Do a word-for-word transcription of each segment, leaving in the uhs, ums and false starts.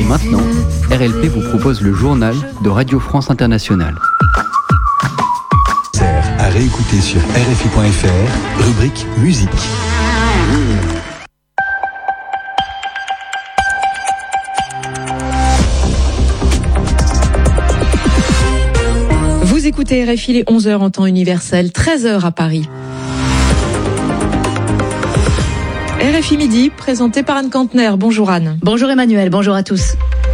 maintenant, R L P vous propose le journal de Radio France Internationale. À réécouter sur R F I point F R, rubrique musique. Vous écoutez R F I, les onze heures en temps universel, treize heures à Paris. R F I Midi, présenté par Anne Kantner. Bonjour Anne. Bonjour Emmanuel, bonjour à tous.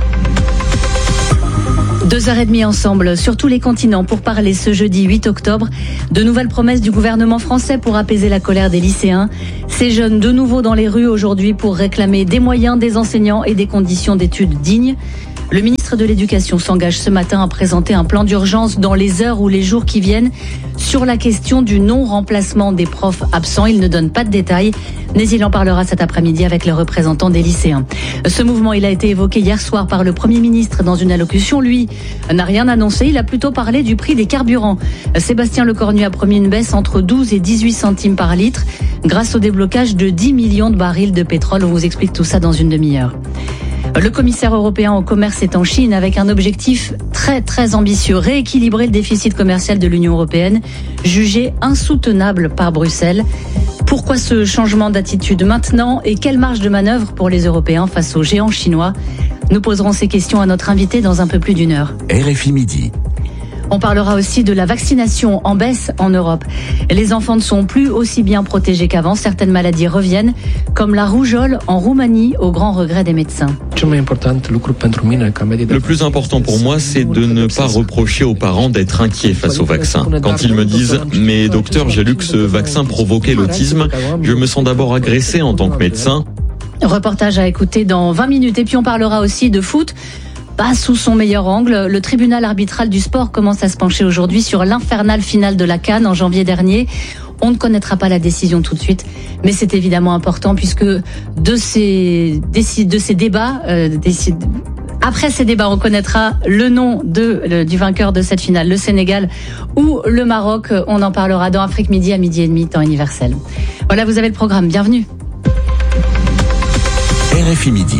Deux heures et demie ensemble sur tous les continents pour parler ce jeudi huit octobre de nouvelles promesses du gouvernement français pour apaiser la colère des lycéens. Ces jeunes de nouveau dans les rues aujourd'hui pour réclamer des moyens, des enseignants et des conditions d'études dignes. Le ministre de l'Éducation s'engage ce matin à présenter un plan d'urgence dans les heures ou les jours qui viennent sur la question du non-remplacement des profs absents. Il ne donne pas de détails, mais il en parlera cet après-midi avec les représentants des lycéens. Ce mouvement, il a été évoqué hier soir par le Premier ministre dans une allocution. Lui n'a rien annoncé, il a plutôt parlé du prix des carburants. Sébastien Lecornu a promis une baisse entre douze et dix-huit centimes par litre grâce au déblocage de dix millions de barils de pétrole. On vous explique tout ça dans une demi-heure. Le commissaire européen au commerce est en Chine avec un objectif très très ambitieux, rééquilibrer le déficit commercial de l'Union européenne, jugé insoutenable par Bruxelles. Pourquoi ce changement d'attitude maintenant et quelle marge de manœuvre pour les Européens face aux géants chinois ? Nous poserons ces questions à notre invité dans un peu plus d'une heure. R F I Midi. On parlera aussi de la vaccination en baisse en Europe. Les enfants ne sont plus aussi bien protégés qu'avant. Certaines maladies reviennent, comme la rougeole en Roumanie, au grand regret des médecins. Le plus important pour moi, c'est de ne pas reprocher aux parents d'être inquiets face au vaccin. Quand ils me disent « Mais docteur, j'ai lu que ce vaccin provoquait l'autisme », je me sens d'abord agressé en tant que médecin. Reportage à écouter dans vingt minutes. Et puis on parlera aussi de foot. Pas sous son meilleur angle. Le tribunal arbitral du sport commence à se pencher aujourd'hui sur l'infernale finale de la CAN en janvier dernier. On ne connaîtra pas la décision tout de suite, mais c'est évidemment important puisque de ces, de ces débats, euh, des, après ces débats, on connaîtra le nom de, le, du vainqueur de cette finale, le Sénégal ou le Maroc. On en parlera dans Afrique Midi à midi et demi, temps universel. Voilà, vous avez le programme. Bienvenue. R F I Midi.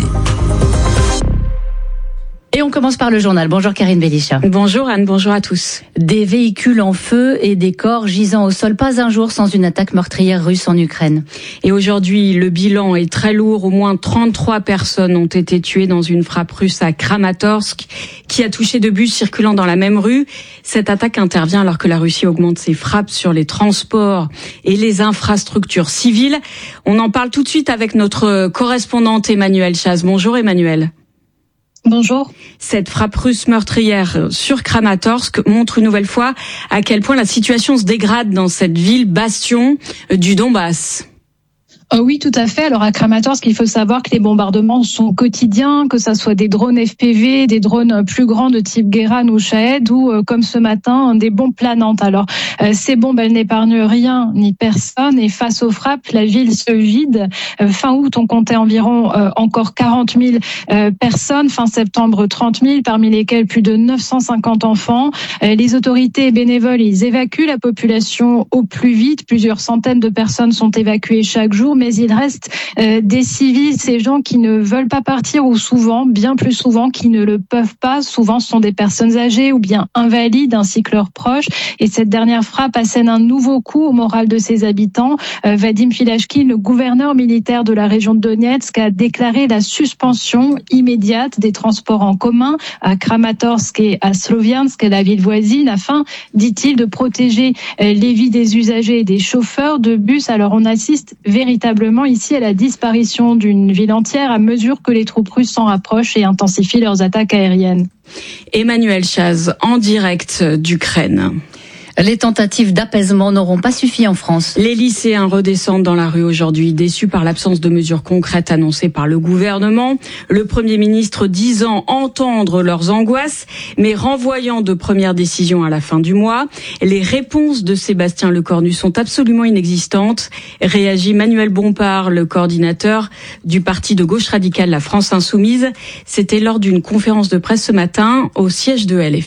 Et on commence par le journal. Bonjour Karine Belisha. Bonjour Anne, bonjour à tous. Des véhicules en feu et des corps gisant au sol. Pas un jour sans une attaque meurtrière russe en Ukraine. Et aujourd'hui, le bilan est très lourd. Au moins trente-trois personnes ont été tuées dans une frappe russe à Kramatorsk, qui a touché deux bus circulant dans la même rue. Cette attaque intervient alors que la Russie augmente ses frappes sur les transports et les infrastructures civiles. On en parle tout de suite avec notre correspondante Emmanuel Chaz. Bonjour Emmanuel. Bonjour. Cette frappe russe meurtrière sur Kramatorsk montre une nouvelle fois à quel point la situation se dégrade dans cette ville bastion du Donbass. Oh oui, tout à fait. Alors à Kramatorsk, il faut savoir que les bombardements sont quotidiens, que ça soit des drones F P V, des drones plus grands de type Guéran ou Shahed, ou euh, comme ce matin, des bombes planantes. Alors euh, ces bombes, elles n'épargnent rien ni personne, et face aux frappes, la ville se vide. Euh, fin août, on comptait environ euh, encore quarante mille euh, personnes, fin septembre trente mille, parmi lesquelles plus de neuf cent cinquante enfants. Euh, les autorités bénévoles, ils évacuent la population au plus vite. Plusieurs centaines de personnes sont évacuées chaque jour, mais il reste euh, des civils, ces gens qui ne veulent pas partir, ou souvent, bien plus souvent, qui ne le peuvent pas. Souvent, ce sont des personnes âgées ou bien invalides, ainsi que leurs proches. Et cette dernière frappe assène un nouveau coup au moral de ses habitants. Euh, Vadim Filashkin, le gouverneur militaire de la région de Donetsk, a déclaré la suspension immédiate des transports en commun à Kramatorsk et à Sloviansk, la ville voisine, afin, dit-il, de protéger euh, les vies des usagers et des chauffeurs de bus. Alors, on assiste véritablement ici à la disparition d'une ville entière à mesure que les troupes russes s'en rapprochent et intensifient leurs attaques aériennes. Emmanuel Chaz, en direct d'Ukraine. Les tentatives d'apaisement n'auront pas suffi en France. Les lycéens redescendent dans la rue aujourd'hui, déçus par l'absence de mesures concrètes annoncées par le gouvernement. Le Premier ministre disant entendre leurs angoisses, mais renvoyant de premières décisions à la fin du mois. Les réponses de Sébastien Lecornu sont absolument inexistantes. Réagit Manuel Bompard, le coordinateur du parti de gauche radicale La France Insoumise. C'était lors d'une conférence de presse ce matin au siège de L F I.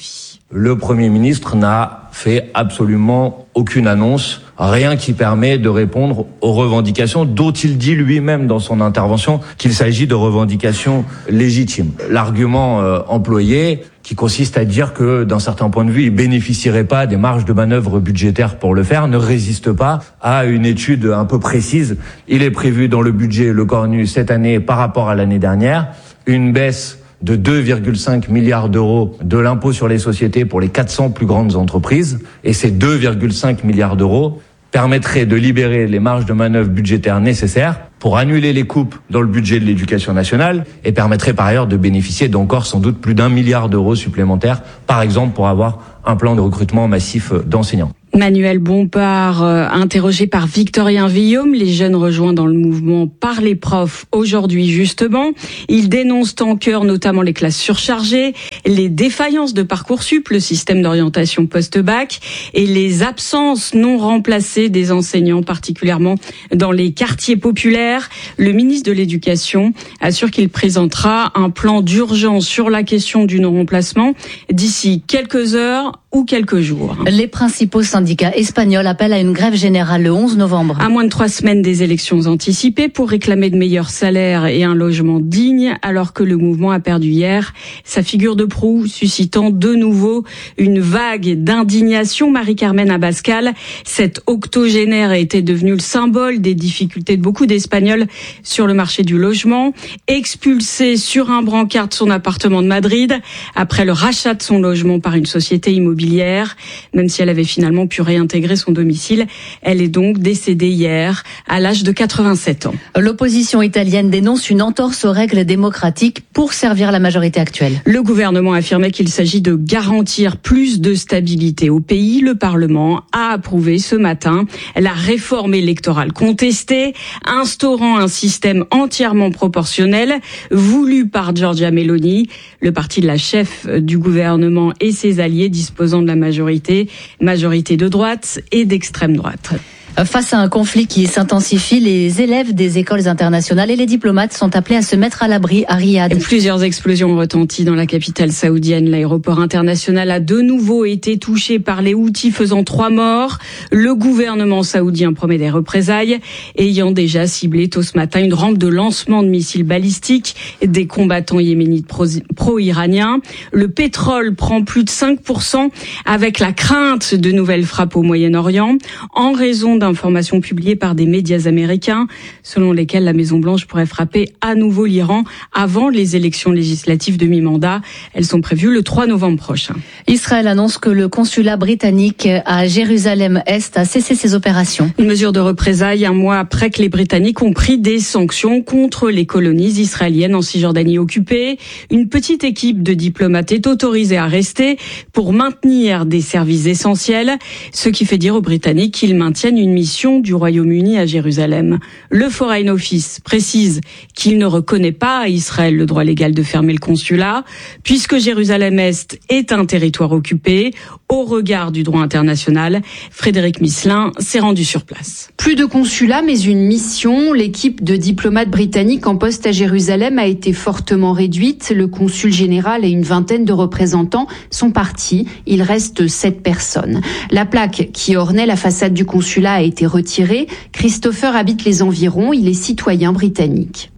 Le Premier ministre n'a fait absolument aucune annonce, rien qui permet de répondre aux revendications dont il dit lui-même dans son intervention qu'il s'agit de revendications légitimes. L'argument euh, employé, qui consiste à dire que, d'un certain point de vue, il bénéficierait pas des marges de manœuvre budgétaires pour le faire, ne résiste pas à une étude un peu précise. Il est prévu dans le budget Le Cornu cette année par rapport à l'année dernière une baisse de deux virgule cinq milliards d'euros de l'impôt sur les sociétés pour les quatre cents plus grandes entreprises. Et ces deux virgule cinq milliards d'euros permettraient de libérer les marges de manœuvre budgétaires nécessaires pour annuler les coupes dans le budget de l'éducation nationale et permettrait par ailleurs de bénéficier d'encore sans doute plus d'un milliard d'euros supplémentaires, par exemple pour avoir un plan de recrutement massif d'enseignants. Manuel Bompard, euh, interrogé par Victorien Villaume, les jeunes rejoints dans le mouvement par les profs aujourd'hui justement. Ils dénoncent en chœur notamment les classes surchargées, les défaillances de Parcoursup, le système d'orientation post-bac et les absences non remplacées des enseignants, particulièrement dans les quartiers populaires. Le ministre de l'Éducation assure qu'il présentera un plan d'urgence sur la question du non-remplacement d'ici quelques heures ou quelques jours. Les principaux syndicats espagnols appellent à une grève générale le onze novembre. À moins de trois semaines des élections anticipées pour réclamer de meilleurs salaires et un logement digne, alors que le mouvement a perdu hier sa figure de proue, suscitant de nouveau une vague d'indignation. Marie-Carmen Abascal, cette octogénaire, était devenue le symbole des difficultés de beaucoup d'Espagnols sur le marché du logement. Expulsée sur un brancard de son appartement de Madrid, après le rachat de son logement par une société immobilière, même si elle avait finalement pu réintégrer son domicile. Elle est donc décédée hier, à l'âge de quatre-vingt-sept ans. L'opposition italienne dénonce une entorse aux règles démocratiques pour servir la majorité actuelle. Le gouvernement affirmait qu'il s'agit de garantir plus de stabilité au pays. Le Parlement a approuvé ce matin la réforme électorale contestée, instaurant un système entièrement proportionnel voulu par Giorgia Meloni. Le parti de la chef du gouvernement et ses alliés disposant de la majorité, majorité de droite et d'extrême droite. Face à un conflit qui s'intensifie, les élèves des écoles internationales et les diplomates sont appelés à se mettre à l'abri à Riyad. Plusieurs explosions ont retenti dans la capitale saoudienne. L'aéroport international a de nouveau été touché par les Houthis, faisant trois morts. Le gouvernement saoudien promet des représailles, ayant déjà ciblé tôt ce matin une rampe de lancement de missiles balistiques des combattants yéménites pro-iraniens. Le pétrole prend plus de cinq pour cent avec la crainte de nouvelles frappes au Moyen-Orient en raison d'un informations publiées par des médias américains selon lesquelles la Maison-Blanche pourrait frapper à nouveau l'Iran avant les élections législatives de mi-mandat. Elles sont prévues le trois novembre prochain. Israël annonce que le consulat britannique à Jérusalem-Est a cessé ses opérations. Une mesure de représailles un mois après que les Britanniques ont pris des sanctions contre les colonies israéliennes en Cisjordanie occupée. Une petite équipe de diplomates est autorisée à rester pour maintenir des services essentiels, ce qui fait dire aux Britanniques qu'ils maintiennent une mission du Royaume-Uni à Jérusalem. Le Foreign Office précise qu'il ne reconnaît pas à Israël le droit légal de fermer le consulat, puisque Jérusalem-Est est un territoire occupé au regard du droit international. Frédéric Misselin s'est rendu sur place. Plus de consulat, mais une mission. L'équipe de diplomates britanniques en poste à Jérusalem a été fortement réduite. Le consul général et une vingtaine de représentants sont partis. Il reste sept personnes. La plaque qui ornait la façade du consulat a été retirée. Christopher habite les environs. Il est citoyen britannique.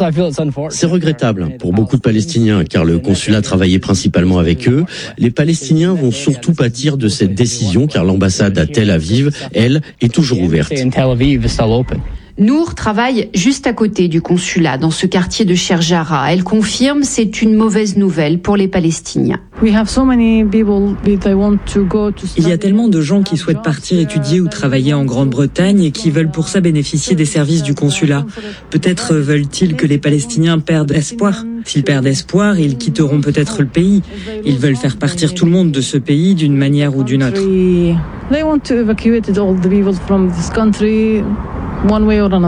C'est regrettable pour beaucoup de Palestiniens car le consulat travaillait principalement avec eux. Les Palestiniens vont surtout pâtir de cette décision car l'ambassade à Tel Aviv, elle, est toujours ouverte. Nour travaille juste à côté du consulat, dans ce quartier de Sherjara. Elle confirme, c'est une mauvaise nouvelle pour les Palestiniens. Il y a tellement de gens qui souhaitent partir étudier ou travailler en Grande-Bretagne et qui veulent pour ça bénéficier des services du consulat. Peut-être veulent-ils que les Palestiniens perdent espoir. S'ils perdent espoir, ils quitteront peut-être le pays. Ils veulent faire partir tout le monde de ce pays d'une manière ou d'une autre. One way or another.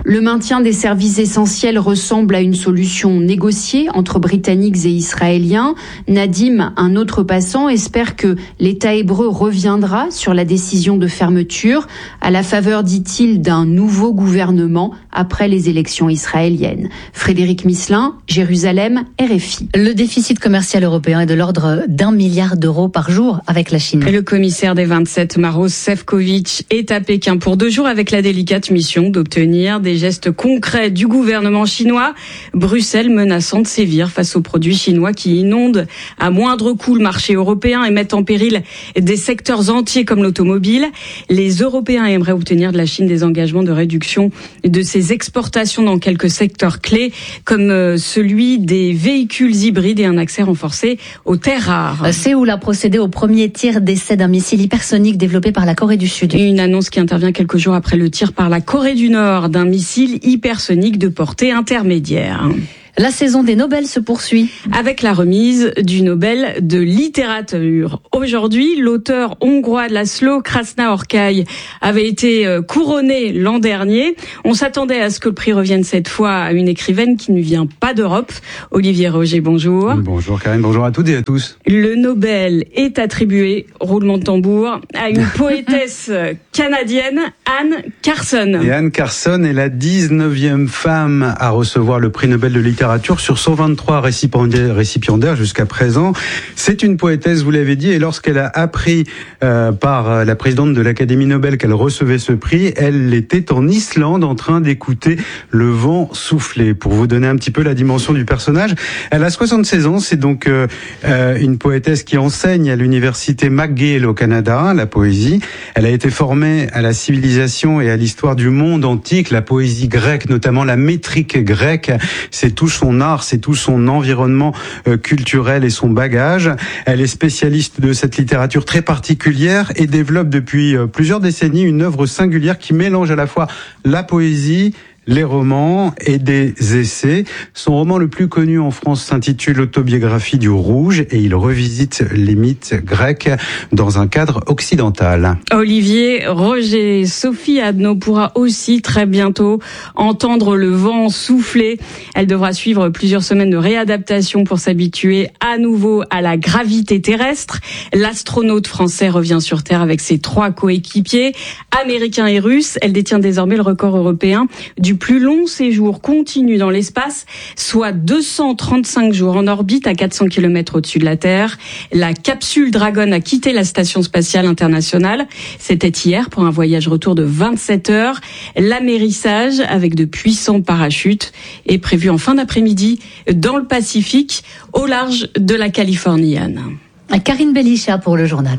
Le maintien des services essentiels ressemble à une solution négociée entre Britanniques et Israéliens. Nadim, un autre passant, espère que l'État hébreu reviendra sur la décision de fermeture à la faveur, dit-il, d'un nouveau gouvernement après les élections israéliennes. Frédéric Misselin, Jérusalem, R F I. Le déficit commercial européen est de l'ordre d'un milliard d'euros par jour avec la Chine. Le commissaire des vingt-sept, Maroš Šefčovič, est à Pékin pour deux jours avec la délicate mission d'obtenir des gestes concrets du gouvernement chinois. Bruxelles menaçant de sévir face aux produits chinois qui inondent à moindre coût le marché européen et mettent en péril des secteurs entiers comme l'automobile. Les Européens aimeraient obtenir de la Chine des engagements de réduction de ses exportations dans quelques secteurs clés comme celui des véhicules hybrides et un accès renforcé aux terres rares. Séoul a procédé au premier tir d'essai d'un missile hypersonique développé par la Corée du Sud. Une annonce qui intervient quelques jours après le tir par la Corée du Nord d'un missile hypersonique de portée intermédiaire. La saison des Nobel se poursuit. Avec la remise du Nobel de littérature. Aujourd'hui, l'auteur hongrois de László Krasna-Orkai avait été couronné l'an dernier. On s'attendait à ce que le prix revienne cette fois à une écrivaine qui ne vient pas d'Europe. Olivier Roger, bonjour. Bonjour Karine, bonjour à toutes et à tous. Le Nobel est attribué, roulement de tambour, à une poétesse canadienne, Anne Carson. Et Anne Carson est la dix-neuvième femme à recevoir le prix Nobel de littérature sur cent vingt-trois récipiendaires, récipiendaires jusqu'à présent. C'est une poétesse, vous l'avez dit, et lorsqu'elle a appris euh, par la présidente de l'Académie Nobel qu'elle recevait ce prix, elle était en Islande en train d'écouter le vent souffler. Pour vous donner un petit peu la dimension du personnage, elle a soixante-seize ans, c'est donc euh, euh, une poétesse qui enseigne à l'université McGill au Canada, la poésie. Elle a été formée à la civilisation et à l'histoire du monde antique, la poésie grecque, notamment la métrique grecque. C'est tout son art, c'est tout son environnement euh, culturel et son bagage. Elle est spécialiste de cette littérature très particulière et développe depuis euh, plusieurs décennies une œuvre singulière qui mélange à la fois la poésie, les romans et des essais. Son roman le plus connu en France s'intitule Autobiographie du Rouge et il revisite les mythes grecs dans un cadre occidental. Olivier Roger, Sophie Adno pourra aussi très bientôt entendre le vent souffler. Elle devra suivre plusieurs semaines de réadaptation pour s'habituer à nouveau à la gravité terrestre. L'astronaute français revient sur Terre avec ses trois coéquipiers, américains et russes. Elle détient désormais le record européen du plus long séjour continu dans l'espace, soit deux cent trente-cinq jours en orbite à quatre cents kilomètres au-dessus de la Terre. La capsule Dragon a quitté la Station spatiale internationale. C'était hier pour un voyage retour de vingt-sept heures. L'amérissage avec de puissants parachutes est prévu en fin d'après-midi dans le Pacifique, au large de la Californie. Anne. Karine Bellichat pour le journal.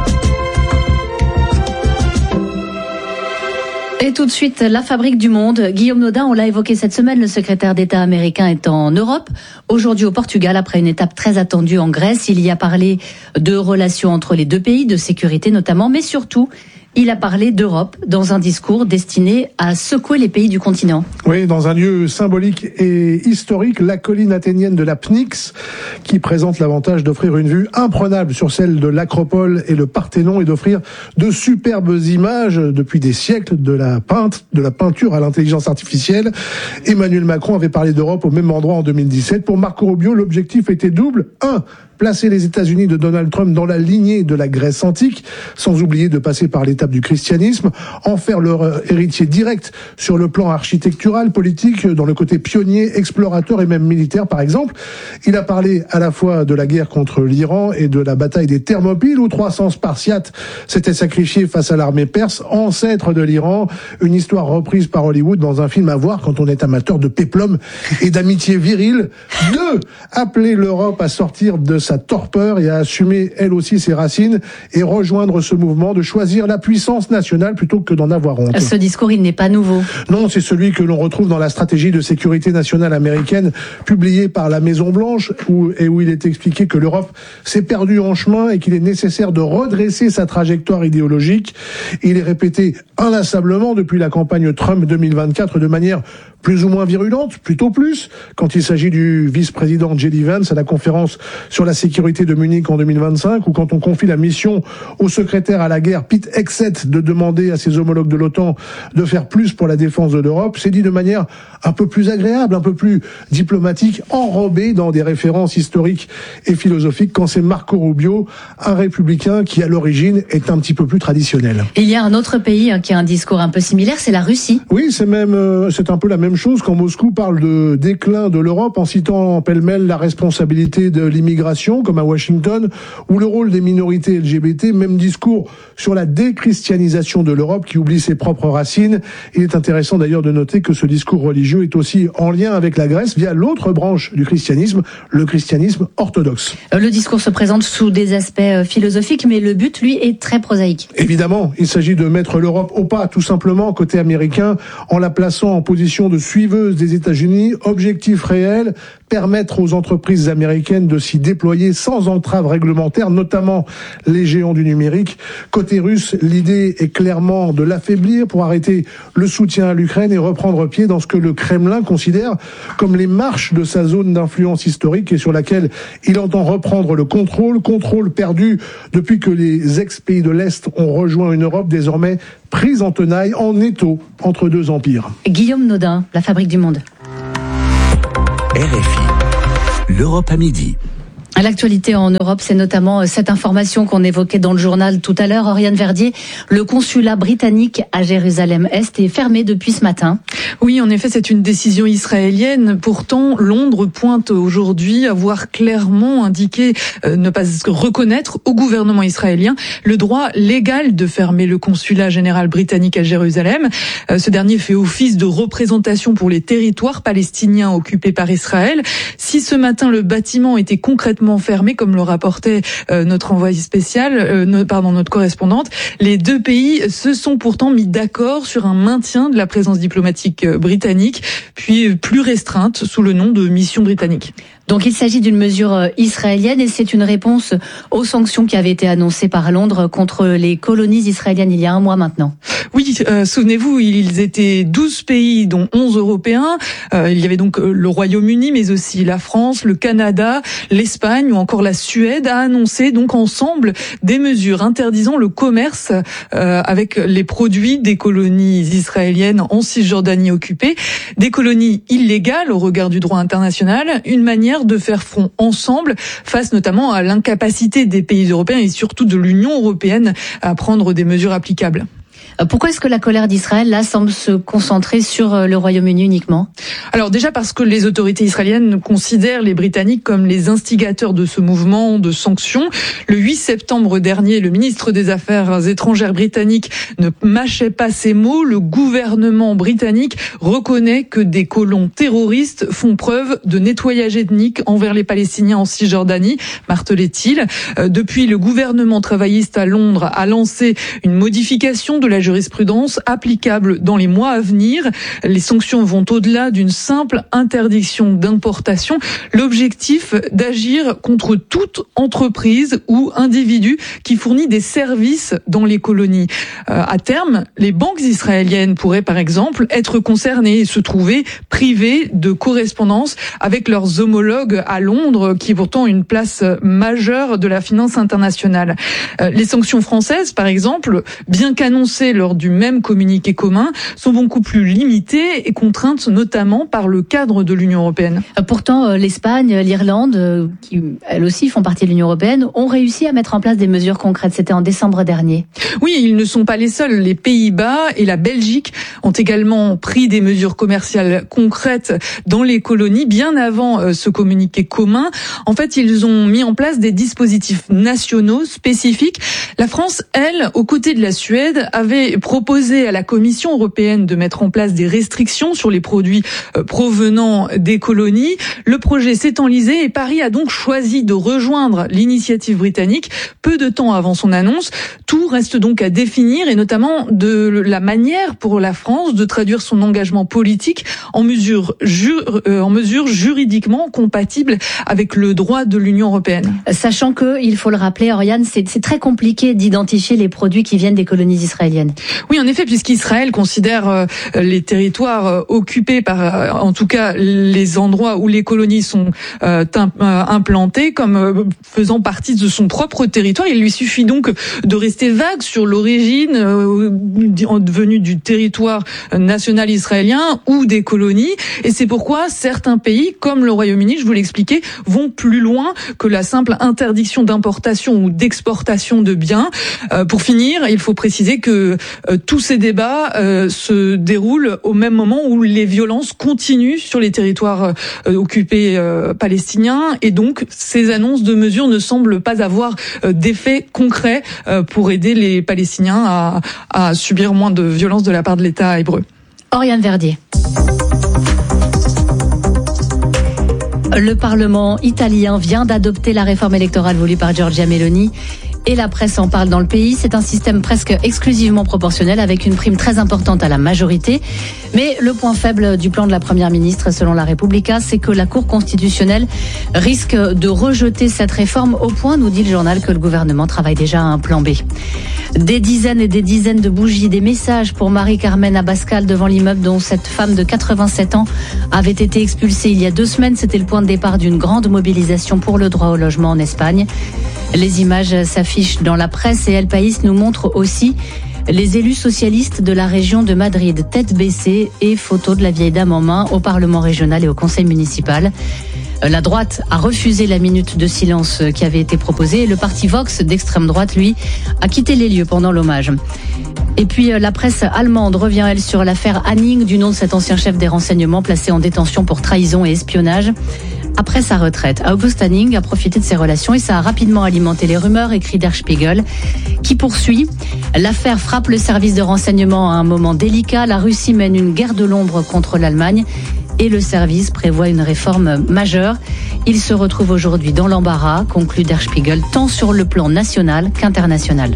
Et tout de suite, la fabrique du monde. Guillaume Nodin, on l'a évoqué cette semaine, le secrétaire d'État américain est en Europe. Aujourd'hui au Portugal, après une étape très attendue en Grèce. Il y a parlé de relations entre les deux pays, de sécurité notamment, mais surtout, il a parlé d'Europe dans un discours destiné à secouer les pays du continent. Oui, dans un lieu symbolique et historique, la colline athénienne de la Pnyx, qui présente l'avantage d'offrir une vue imprenable sur celle de l'Acropole et le Parthénon et d'offrir de superbes images depuis des siècles de la peinte, de la peinture à l'intelligence artificielle. Emmanuel Macron avait parlé d'Europe au même endroit en deux mille dix-sept. Pour Marco Rubio, l'objectif était double. Un, placer les États-Unis de Donald Trump dans la lignée de la Grèce antique, sans oublier de passer par l'étape du christianisme, en faire leur héritier direct sur le plan architectural, politique, dans le côté pionnier, explorateur et même militaire par exemple. Il a parlé à la fois de la guerre contre l'Iran et de la bataille des Thermopyles, où trois cents Spartiates s'étaient sacrifiés face à l'armée perse, ancêtre de l'Iran, une histoire reprise par Hollywood dans un film à voir quand on est amateur de péplum et d'amitié virile. Deux, appeler l'Europe à sortir de sa torpeur et à assumer elle aussi ses racines et rejoindre ce mouvement de choisir la puissance nationale plutôt que d'en avoir honte. Ce discours, il n'est pas nouveau. Non, c'est celui que l'on retrouve dans la stratégie de sécurité nationale américaine publiée par la Maison-Blanche où, et où il est expliqué que l'Europe s'est perdue en chemin et qu'il est nécessaire de redresser sa trajectoire idéologique. Il est répété inlassablement depuis la campagne Trump deux mille vingt-quatre de manière plus ou moins virulente, plutôt plus, quand il s'agit du vice-président J D Vance à la conférence sur la sécurité de Munich en deux mille vingt-cinq, ou quand on confie la mission au secrétaire à la guerre Pete Hegseth accepte de demander à ses homologues de l'OTAN de faire plus pour la défense de l'Europe. C'est dit de manière un peu plus agréable, un peu plus diplomatique, enrobé dans des références historiques et philosophiques, quand c'est Marco Rubio, un républicain qui à l'origine est un petit peu plus traditionnel. Et il y a un autre pays qui a un discours un peu similaire, c'est la Russie. Oui, c'est même, euh, c'est un peu la même chose quand Moscou parle de déclin de l'Europe en citant pêle-mêle la responsabilité de l'immigration, comme à Washington, ou le rôle des minorités L G B T, même discours sur la déchristianisation de l'Europe qui oublie ses propres racines. Il est intéressant d'ailleurs de noter que ce discours religieux est aussi en lien avec la Grèce via l'autre branche du christianisme, le christianisme orthodoxe. Le discours se présente sous des aspects philosophiques, mais le but, lui, est très prosaïque. Évidemment, il s'agit de mettre l'Europe au pas, tout simplement, côté américain, en la plaçant en position de suiveuse des États-Unis. Objectif réel, permettre aux entreprises américaines de s'y déployer sans entrave réglementaire, notamment les géants du numérique. Côté russe, l'idée est clairement de l'affaiblir pour arrêter le soutien à l'Ukraine et reprendre pied dans ce que le Kremlin considère comme les marches de sa zone d'influence historique et sur laquelle il entend reprendre le contrôle, contrôle perdu depuis que les ex-pays de l'Est ont rejoint une Europe désormais prise en tenaille, en étau entre deux empires. Guillaume Naudin, La Fabrique du Monde. R F I, l'Europe à midi. À l'actualité en Europe, c'est notamment cette information qu'on évoquait dans le journal tout à l'heure. Oriane Verdier, le consulat britannique à Jérusalem-Est est fermé depuis ce matin. Oui, en effet, c'est une décision israélienne. Pourtant, Londres pointe aujourd'hui avoir clairement indiqué euh, ne pas reconnaître au gouvernement israélien le droit légal de fermer le consulat général britannique à Jérusalem. Euh, ce dernier fait office de représentation pour les territoires palestiniens occupés par Israël. Si ce matin, le bâtiment était concrètement fermé, comme le rapportait euh, notre envoyé spécial, euh, no, pardon, notre correspondante, les deux pays se sont pourtant mis d'accord sur un maintien de la présence diplomatique euh, britannique, puis plus restreinte sous le nom de mission britannique. Donc il s'agit d'une mesure israélienne et c'est une réponse aux sanctions qui avaient été annoncées par Londres contre les colonies israéliennes il y a un mois maintenant. Oui, euh, souvenez-vous, ils étaient douze pays, dont onze Européens. Euh, il y avait donc le Royaume-Uni, mais aussi la France, le Canada, l'Espagne ou encore la Suède a annoncé donc ensemble des mesures interdisant le commerce euh, avec les produits des colonies israéliennes en Cisjordanie occupée, des colonies illégales au regard du droit international, une manière de faire front ensemble face notamment à l'incapacité des pays européens et surtout de l'Union européenne à prendre des mesures applicables. Pourquoi est-ce que la colère d'Israël, là, semble se concentrer sur le Royaume-Uni uniquement ? Alors déjà parce que les autorités israéliennes considèrent les Britanniques comme les instigateurs de ce mouvement de sanctions. Le huit septembre dernier, le ministre des Affaires étrangères britannique ne mâchait pas ses mots. Le gouvernement britannique reconnaît que des colons terroristes font preuve de nettoyage ethnique envers les Palestiniens en Cisjordanie, martelait-il. Depuis, le gouvernement travailliste à Londres a lancé une modification de la jurisprudence applicable dans les mois à venir. Les sanctions vont au-delà d'une simple interdiction d'importation. L'objectif d'agir contre toute entreprise ou individu qui fournit des services dans les colonies. Euh, à terme, les banques israéliennes pourraient par exemple être concernées et se trouver privées de correspondance avec leurs homologues à Londres, qui est pourtant une place majeure de la finance internationale. Euh, les sanctions françaises, par exemple, bien qu'annoncées lors du même communiqué commun, sont beaucoup plus limitées et contraintes notamment par le cadre de l'Union européenne. Pourtant, l'Espagne, l'Irlande, qui elles aussi font partie de l'Union européenne, ont réussi à mettre en place des mesures concrètes. C'était en décembre dernier. Oui, ils ne sont pas les seuls. Les Pays-Bas et la Belgique ont également pris des mesures commerciales concrètes dans les colonies bien avant ce communiqué commun. En fait, ils ont mis en place des dispositifs nationaux spécifiques. La France, elle, aux côtés de la Suède, avait proposé à la Commission européenne de mettre en place des restrictions sur les produits provenant des colonies. Le projet s'est enlisé et Paris a donc choisi de rejoindre l'initiative britannique peu de temps avant son annonce. Tout reste donc à définir et notamment de la manière pour la France de traduire son engagement politique en mesure, jur, euh, en mesure juridiquement compatible avec le droit de l'Union européenne. Sachant que, il faut le rappeler, Oriane, c'est, c'est très compliqué d'identifier les produits qui viennent des colonies israéliennes. Mélanie. Oui, en effet, puisqu'Israël considère euh, les territoires euh, occupés par, euh, en tout cas, les endroits où les colonies sont euh, implantées comme euh, faisant partie de son propre territoire. Il lui suffit donc de rester vague sur l'origine euh, venue du territoire national israélien ou des colonies. Et c'est pourquoi certains pays, comme le Royaume-Uni, je vous l'expliquais, vont plus loin que la simple interdiction d'importation ou d'exportation de biens. Euh, pour finir, il faut préciser que euh, tous ces débats euh, se déroulent au même moment où les violences continuent sur les territoires euh, occupés euh, palestiniens, et donc ces annonces de mesures ne semblent pas avoir euh, d'effet concret euh, pour aider les Palestiniens à, à subir moins de violences de la part de l'État hébreu. Oriane Verdier. Le Parlement italien vient d'adopter la réforme électorale voulue par Giorgia Meloni. Et la presse en parle dans le pays. C'est un système presque exclusivement proportionnel avec une prime très importante à la majorité. Mais le point faible du plan de la Première ministre, selon la Repubblica, c'est que la Cour constitutionnelle risque de rejeter cette réforme au point, nous dit le journal, que le gouvernement travaille déjà à un plan B. Des dizaines et des dizaines de bougies, des messages pour Marie-Carmen Abascal devant l'immeuble dont cette femme de quatre-vingt-sept ans avait été expulsée il y a deux semaines. C'était le point de départ d'une grande mobilisation pour le droit au logement en Espagne. Les images s'affichent dans la presse et El País nous montre aussi les élus socialistes de la région de Madrid, tête baissée et photos de la vieille dame en main au Parlement régional et au Conseil municipal. La droite a refusé la minute de silence qui avait été proposée et le parti Vox d'extrême droite, lui, a quitté les lieux pendant l'hommage. Et puis la presse allemande revient, elle, sur l'affaire Hanning, du nom de cet ancien chef des renseignements placé en détention pour trahison et espionnage. Après sa retraite, August Hanning a profité de ses relations et ça a rapidement alimenté les rumeurs, écrit Der Spiegel, qui poursuit. L'affaire frappe le service de renseignement à un moment délicat. La Russie mène une guerre de l'ombre contre l'Allemagne et le service prévoit une réforme majeure. Il se retrouve aujourd'hui dans l'embarras, conclut Der Spiegel, tant sur le plan national qu'international.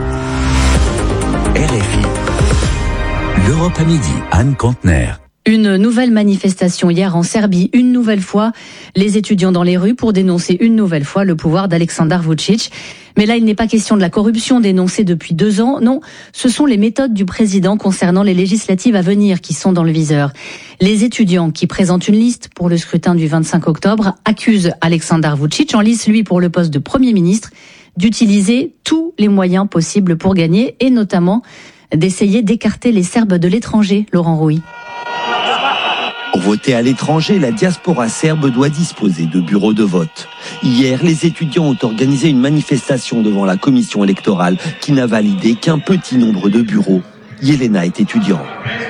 R F I. L'Europe à midi, Anne Kantner. Une nouvelle manifestation hier en Serbie, une nouvelle fois, les étudiants dans les rues pour dénoncer une nouvelle fois le pouvoir d'Aleksandar Vučić. Mais là, il n'est pas question de la corruption dénoncée depuis deux ans. Non, ce sont les méthodes du président concernant les législatives à venir qui sont dans le viseur. Les étudiants qui présentent une liste pour le scrutin du vingt-cinq octobre accusent Aleksandar Vučić, en lice lui pour le poste de Premier ministre, d'utiliser tous les moyens possibles pour gagner et notamment d'essayer d'écarter les Serbes de l'étranger, Laurent Rouy. Pour voter à l'étranger, la diaspora serbe doit disposer de bureaux de vote. Hier, les étudiants ont organisé une manifestation devant la commission électorale qui n'a validé qu'un petit nombre de bureaux. Yelena est étudiante.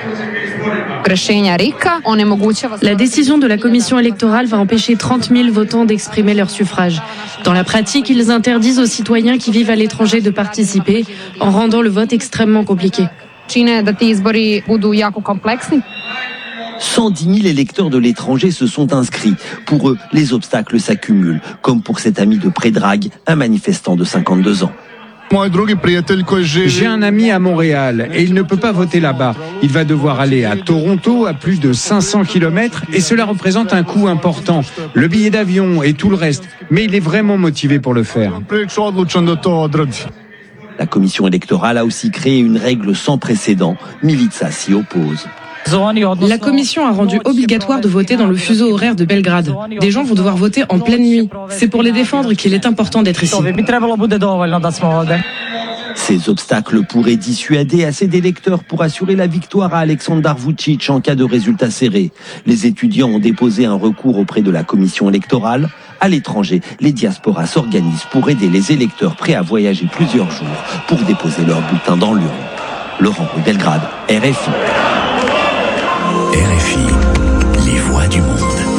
La décision de la commission électorale va empêcher trente mille votants d'exprimer leur suffrage. Dans la pratique, ils interdisent aux citoyens qui vivent à l'étranger de participer, en rendant le vote extrêmement compliqué. cent dix mille électeurs de l'étranger se sont inscrits. Pour eux, les obstacles s'accumulent, comme pour cet ami de Predrag, un manifestant de cinquante-deux ans. J'ai un ami à Montréal et il ne peut pas voter là-bas. Il va devoir aller à Toronto, à plus de cinq cents kilomètres, et cela représente un coût important. Le billet d'avion et tout le reste. Mais il est vraiment motivé pour le faire. La commission électorale a aussi créé une règle sans précédent. Milica s'y oppose. La commission a rendu obligatoire de voter dans le fuseau horaire de Belgrade. Des gens vont devoir voter en pleine nuit. C'est pour les défendre qu'il est important d'être ici. Ces obstacles pourraient dissuader assez d'électeurs pour assurer la victoire à Aleksandar Vučić en cas de résultat serré. Les étudiants ont déposé un recours auprès de la commission électorale. À l'étranger, les diasporas s'organisent pour aider les électeurs prêts à voyager plusieurs jours pour déposer leur bulletin dans l'urne. Laurent Rouy, Belgrade, R F I. R F I, les voix du monde.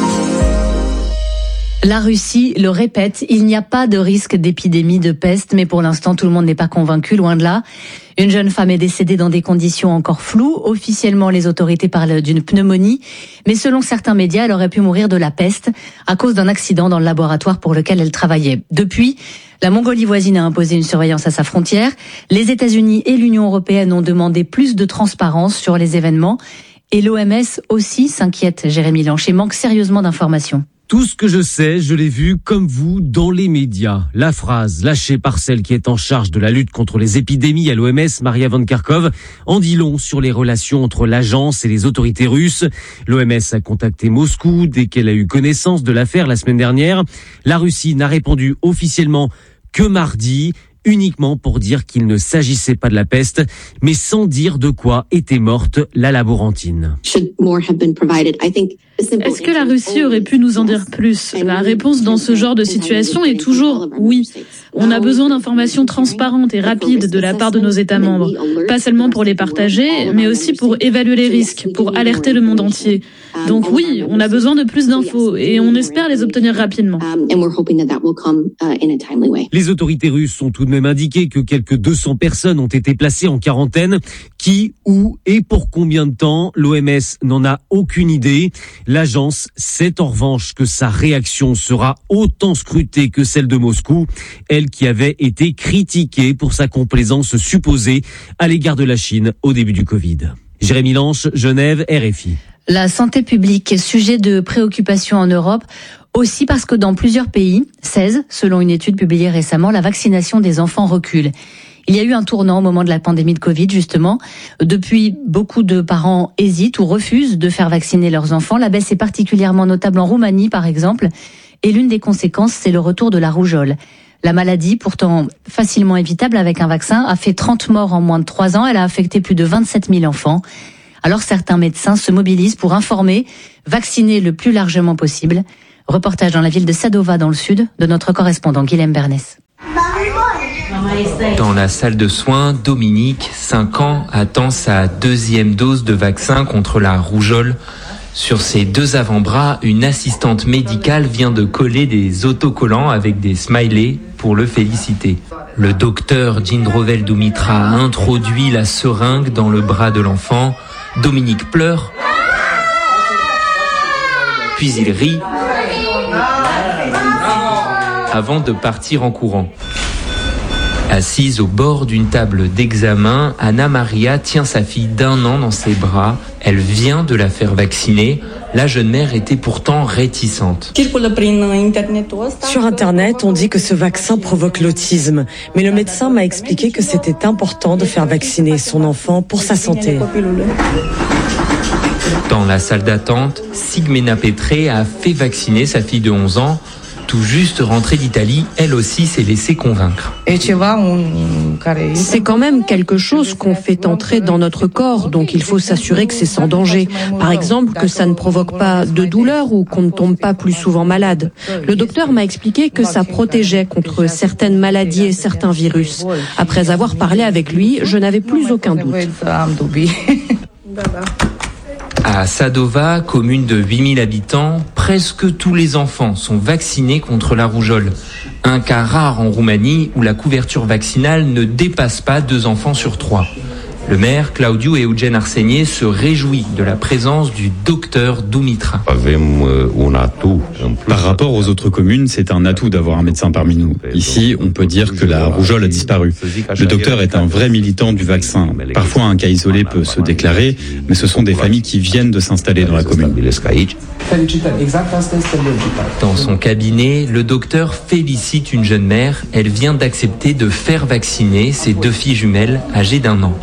La Russie le répète, il n'y a pas de risque d'épidémie de peste, mais pour l'instant tout le monde n'est pas convaincu, loin de là. Une jeune femme est décédée dans des conditions encore floues. Officiellement, les autorités parlent d'une pneumonie, mais selon certains médias, elle aurait pu mourir de la peste à cause d'un accident dans le laboratoire pour lequel elle travaillait. Depuis, la Mongolie voisine a imposé une surveillance à sa frontière. Les États-Unis et l'Union européenne ont demandé plus de transparence sur les événements. Et l'O M S aussi s'inquiète, Jérémy Lancher, manque sérieusement d'informations. Tout ce que je sais, je l'ai vu comme vous dans les médias. La phrase lâchée par celle qui est en charge de la lutte contre les épidémies à l'O M S, Maria Van Kerkhove, en dit long sur les relations entre l'agence et les autorités russes. L'O M S a contacté Moscou dès qu'elle a eu connaissance de l'affaire la semaine dernière. La Russie n'a répondu officiellement que mardi, uniquement pour dire qu'il ne s'agissait pas de la peste, mais sans dire de quoi était morte la laborantine. Est-ce que la Russie aurait pu nous en dire plus? La réponse dans ce genre de situation est toujours oui. On a besoin d'informations transparentes et rapides de la part de nos États membres, pas seulement pour les partager, mais aussi pour évaluer les risques, pour alerter le monde entier. Donc oui, on a besoin de plus d'infos et on espère les obtenir rapidement. Les autorités russes sont tout de même indiqué que quelques deux cents personnes ont été placées en quarantaine. Qui, où et pour combien de temps? L'O M S n'en a aucune idée. L'agence sait en revanche que sa réaction sera autant scrutée que celle de Moscou, elle qui avait été critiquée pour sa complaisance supposée à l'égard de la Chine au début du Covid. Jérémy Lanche, Genève, R F I. La santé publique est sujet de préoccupation en Europe, aussi parce que dans plusieurs pays, seize, selon une étude publiée récemment, la vaccination des enfants recule. Il y a eu un tournant au moment de la pandémie de Covid, justement. Depuis, beaucoup de parents hésitent ou refusent de faire vacciner leurs enfants. La baisse est particulièrement notable en Roumanie, par exemple. Et l'une des conséquences, c'est le retour de la rougeole. La maladie, pourtant facilement évitable avec un vaccin, a fait trente morts en moins de trois ans. Elle a affecté plus de vingt-sept mille enfants. Alors certains médecins se mobilisent pour informer, vacciner le plus largement possible. Reportage dans la ville de Sadova, dans le sud, de notre correspondant Guilhem Bernès. Dans la salle de soins, Dominique, cinq ans, attend sa deuxième dose de vaccin contre la rougeole. Sur ses deux avant-bras, une assistante médicale vient de coller des autocollants avec des smileys pour le féliciter. Le docteur Jindrovel Dumitra a introduit la seringue dans le bras de l'enfant. Dominique pleure, puis il rit, avant de partir en courant. Assise au bord d'une table d'examen, Anna Maria tient sa fille d'un an dans ses bras. Elle vient de la faire vacciner. La jeune mère était pourtant réticente. Sur Internet, on dit que ce vaccin provoque l'autisme. Mais le médecin m'a expliqué que c'était important de faire vacciner son enfant pour sa santé. Dans la salle d'attente, Sigmena Petré a fait vacciner sa fille de onze ans. Tout juste rentrée d'Italie, elle aussi s'est laissée convaincre. C'est quand même quelque chose qu'on fait entrer dans notre corps, donc il faut s'assurer que c'est sans danger. Par exemple, que ça ne provoque pas de douleur ou qu'on ne tombe pas plus souvent malade. Le docteur m'a expliqué que ça protégeait contre certaines maladies et certains virus. Après avoir parlé avec lui, je n'avais plus aucun doute. À Sadova, commune de huit mille habitants, presque tous les enfants sont vaccinés contre la rougeole. Un cas rare en Roumanie où la couverture vaccinale ne dépasse pas deux enfants sur trois. Le maire, Claudiu Eugen Arsenie, se réjouit de la présence du docteur Dumitra. Par rapport aux autres communes, c'est un atout d'avoir un médecin parmi nous. Ici, on peut dire que la rougeole a disparu. Le docteur est un vrai militant du vaccin. Parfois, un cas isolé peut se déclarer, mais ce sont des familles qui viennent de s'installer dans la commune. Dans son cabinet, le docteur félicite une jeune mère. Elle vient d'accepter de faire vacciner ses deux filles jumelles âgées d'un an.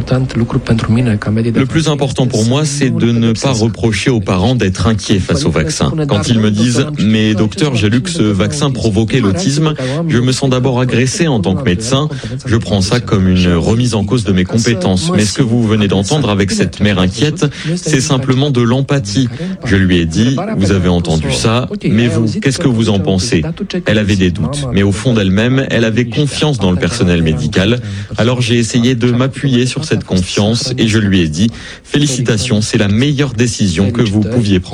Le plus important pour moi, c'est de ne pas reprocher aux parents d'être inquiets face au vaccin. Quand ils me disent « Mais docteur, j'ai lu que ce vaccin provoquait l'autisme », je me sens d'abord agressé en tant que médecin. Je prends ça comme une remise en cause de mes compétences. Mais ce que vous venez d'entendre avec cette mère inquiète, c'est simplement de l'empathie. Je lui ai dit « Vous avez entendu ça, mais vous, qu'est-ce que vous en pensez ?» Elle avait des doutes, mais au fond d'elle-même, elle avait confiance dans le personnel médical. Alors j'ai essayé de m'appuyer sur cette confiance et je lui ai dit « Félicitations, c'est la meilleure décision que vous pouviez prendre. »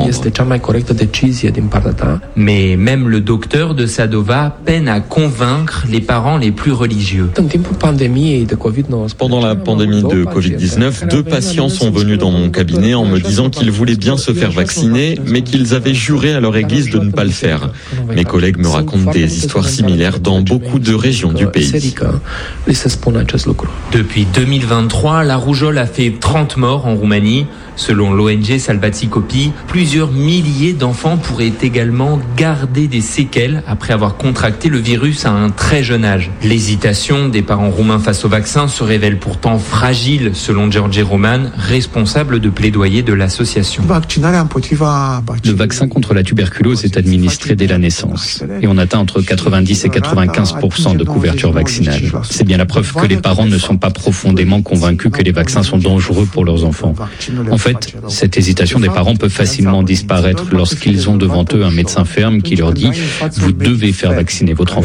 Mais même le docteur de Sadova peine à convaincre les parents les plus religieux. Pendant la pandémie de covid dix-neuf, deux patients sont venus dans mon cabinet en me disant qu'ils voulaient bien se faire vacciner, mais qu'ils avaient juré à leur église de ne pas le faire. Mes collègues me racontent des histoires similaires dans beaucoup de régions du pays. Depuis deux mille vingt-trois, la rougeole a fait trente morts en Roumanie. Selon l'O N G Salvatsi Copi, plusieurs milliers d'enfants pourraient également garder des séquelles après avoir contracté le virus à un très jeune âge. L'hésitation des parents roumains face au vaccin se révèle pourtant fragile, selon George Roman, responsable de plaidoyer de l'association. Le vaccin contre la tuberculose est administré dès la naissance et on atteint entre quatre-vingt-dix et quatre-vingt-quinze pour cent de couverture vaccinale. C'est bien la preuve que les parents ne sont pas profondément convaincus que les vaccins sont dangereux pour leurs enfants. En fait, cette hésitation des parents peut facilement disparaître lorsqu'ils ont devant eux un médecin ferme qui leur dit « Vous devez faire vacciner votre enfant ».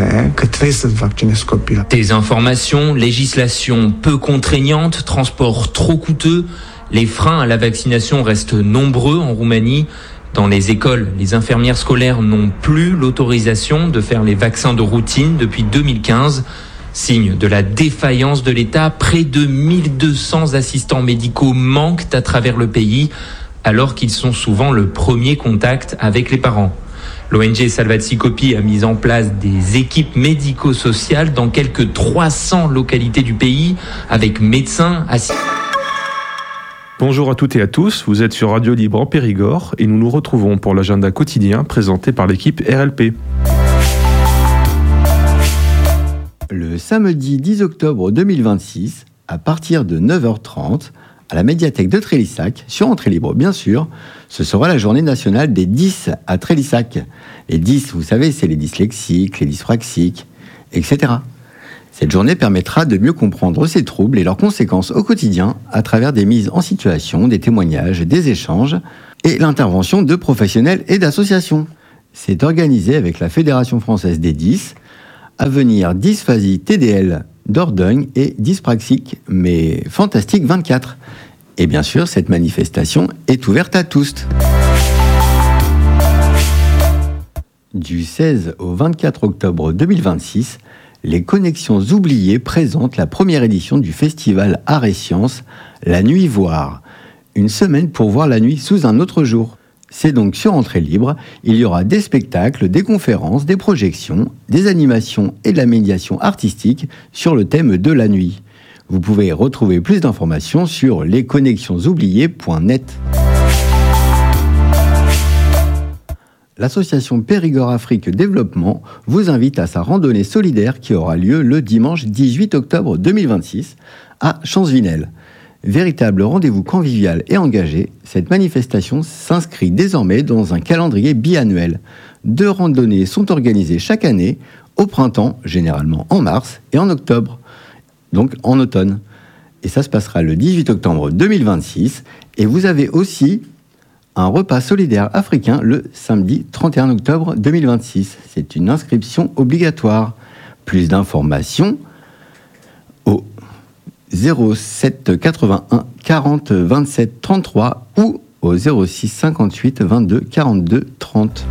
Désinformation, législation peu contraignante, transport trop coûteux, les freins à la vaccination restent nombreux en Roumanie. Dans les écoles, les infirmières scolaires n'ont plus l'autorisation de faire les vaccins de routine depuis deux mille quinze. Signe de la défaillance de l'État, près de mille deux cents assistants médicaux manquent à travers le pays, alors qu'ils sont souvent le premier contact avec les parents. L'O N G Salvatsi Copi a mis en place des équipes médico-sociales dans quelques trois cents localités du pays, avec médecins assistants. Bonjour à toutes et à tous, vous êtes sur Radio Libre en Périgord et nous nous retrouvons pour l'agenda quotidien présenté par l'équipe R L P. Le samedi dix octobre deux mille vingt-six, à partir de neuf heures trente, à la médiathèque de Trélissac, sur entrée libre bien sûr, ce sera la journée nationale des dys à Trélissac. Les dys, vous savez, c'est les dyslexiques, les dyspraxiques, et cetera. Cette journée permettra de mieux comprendre ces troubles et leurs conséquences au quotidien à travers des mises en situation, des témoignages, des échanges et l'intervention de professionnels et d'associations. C'est organisé avec la Fédération française des dys, Avenir Dysphasie T D L Dordogne et Dyspraxique, mais Fantastique vingt-quatre. Et bien sûr, cette manifestation est ouverte à tous. Du seize au vingt-quatre octobre deux mille vingt-six, les Connexions Oubliées présentent la première édition du festival Arts et Sciences, La Nuit Voir. Une semaine pour voir la nuit sous un autre jour. C'est donc sur entrée libre, il y aura des spectacles, des conférences, des projections, des animations et de la médiation artistique sur le thème de la nuit. Vous pouvez retrouver plus d'informations sur les connexions oubliées point net. L'association Périgord Afrique Développement vous invite à sa randonnée solidaire qui aura lieu le dimanche dix-huit octobre deux mille vingt-six à Champsvinel. Véritable rendez-vous convivial et engagé, cette manifestation s'inscrit désormais dans un calendrier biannuel. Deux randonnées sont organisées chaque année, au printemps, généralement en mars, et en octobre, donc en automne. Et ça se passera le dix-huit octobre deux mille vingt-six. Et vous avez aussi un repas solidaire africain le samedi trente et un octobre deux mille vingt-six. C'est une inscription obligatoire. Plus d'informations au zéro sept quatre-vingt-un quarante vingt-sept trente-trois ou au zéro six cinquante-huit vingt-deux quarante-deux trente.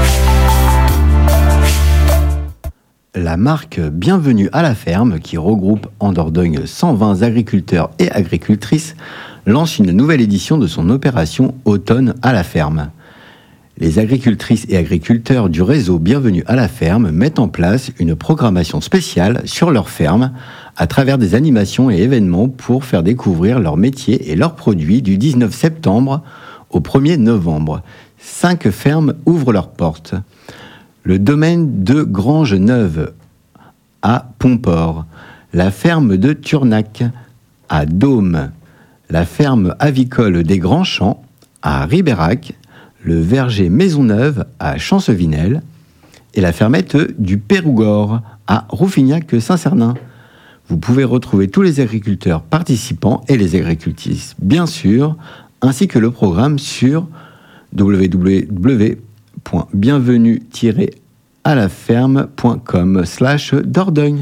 La marque Bienvenue à la ferme, qui regroupe en Dordogne cent vingt agriculteurs et agricultrices, lance une nouvelle édition de son opération Automne à la ferme. Les agricultrices et agriculteurs du réseau Bienvenue à la ferme mettent en place une programmation spéciale sur leur ferme à travers des animations et événements pour faire découvrir leur métier et leurs produits du dix-neuf septembre au premier novembre. Cinq fermes ouvrent leurs portes. Le domaine de Grange-Neuve à Pomport, la ferme de Turnac à Dôme, la ferme avicole des Grands Champs à Ribérac, le verger Maisonneuve à Champsvinel et la fermette du Périgord à Rouffignac-Saint-Cernin. Vous pouvez retrouver tous les agriculteurs participants et les agricultrices, bien sûr, ainsi que le programme sur w w w point bienvenue tiret à la ferme point com slash Dordogne.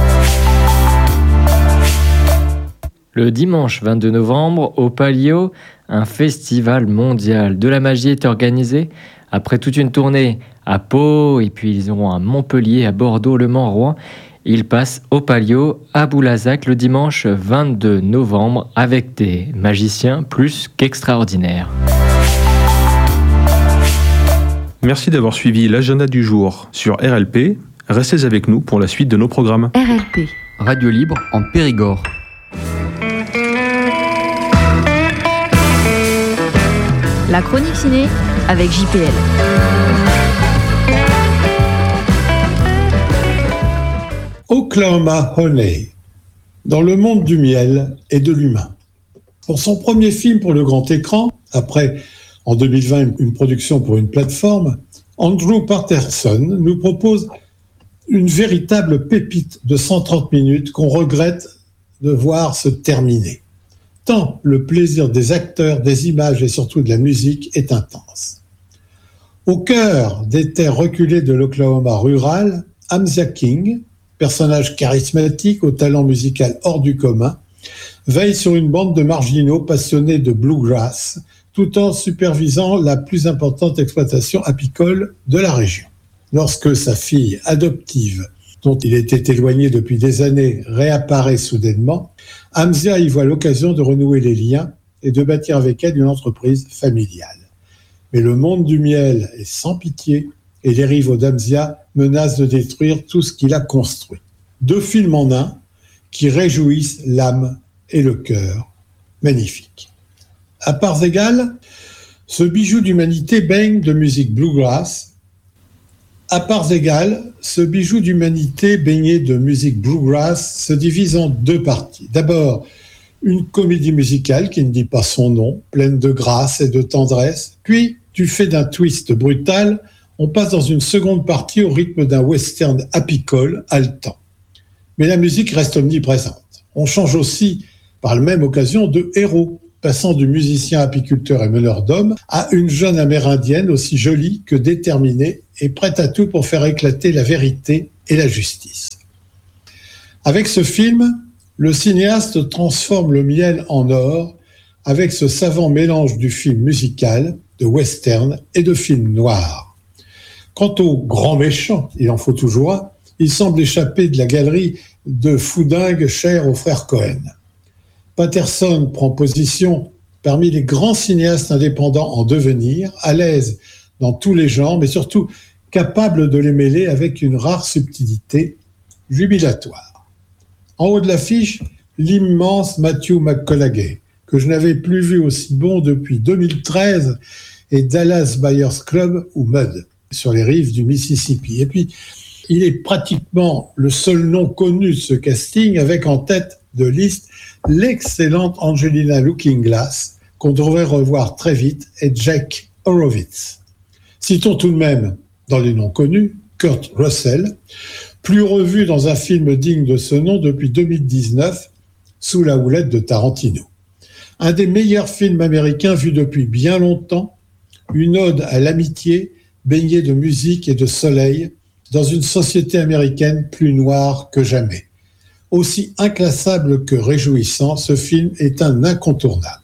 Le dimanche vingt-deux novembre, au Palio, un festival mondial de la magie est organisé. Après toute une tournée à Pau, et puis ils auront à Montpellier, à Bordeaux, Le Mans, Rouen. Ils passent au Palio, à Boulazac, le dimanche vingt-deux novembre, avec des magiciens plus qu'extraordinaires. Merci d'avoir suivi l'agenda du jour sur R L P. Restez avec nous pour la suite de nos programmes. R L P. Radio Libre en Périgord. La chronique ciné avec J P L. Oklahoma Honey, dans le monde du miel et de l'humain. Pour son premier film pour le grand écran, après en deux mille vingt une production pour une plateforme, Andrew Patterson nous propose une véritable pépite de cent trente minutes qu'on regrette de voir se terminer. Tant le plaisir des acteurs, des images et surtout de la musique est intense. Au cœur des terres reculées de l'Oklahoma rural, Amzia King, personnage charismatique au talent musical hors du commun, veille sur une bande de marginaux passionnés de bluegrass, tout en supervisant la plus importante exploitation apicole de la région. Lorsque sa fille adoptive, dont il était éloigné depuis des années, réapparaît soudainement, Amzia y voit l'occasion de renouer les liens et de bâtir avec elle une entreprise familiale. Mais le monde du miel est sans pitié et les rivaux d'Amzia menacent de détruire tout ce qu'il a construit. Deux films en un qui réjouissent l'âme et le cœur. Magnifique. À parts égales, ce bijou d'humanité baigne de musique bluegrass. À parts égales, ce bijou d'humanité baigné de musique bluegrass se divise en deux parties. D'abord, une comédie musicale qui ne dit pas son nom, pleine de grâce et de tendresse. Puis, du fait d'un twist brutal, on passe dans une seconde partie au rythme d'un western apicole haletant. Mais la musique reste omniprésente. On change aussi, par la même occasion, de héros, passant du musicien apiculteur et meneur d'hommes à une jeune amérindienne aussi jolie que déterminée et prête à tout pour faire éclater la vérité et la justice. Avec ce film, le cinéaste transforme le miel en or avec ce savant mélange du film musical, de western et de film noir. Quant au grand méchant, il en faut toujours un, il semble échapper de la galerie de foudingues chères aux frères Cohen. Patterson prend position parmi les grands cinéastes indépendants en devenir, à l'aise dans tous les genres, mais surtout capable de les mêler avec une rare subtilité jubilatoire. En haut de l'affiche, l'immense Matthew McConaughey, que je n'avais plus vu aussi bon depuis deux mille treize, et Dallas Buyers Club ou Mud, sur les rives du Mississippi. Et puis, il est pratiquement le seul nom connu de ce casting, avec en tête de liste l'excellente Angelina Looking-Glass, qu'on devrait revoir très vite, et Jack Horowitz. Citons tout de même, dans les noms connus, Kurt Russell, plus revu dans un film digne de ce nom depuis deux mille dix-neuf, Sous la houlette de Tarantino. Un des meilleurs films américains vus depuis bien longtemps, une ode à l'amitié, baignée de musique et de soleil, dans une société américaine plus noire que jamais. Aussi inclassable que réjouissant, ce film est un incontournable.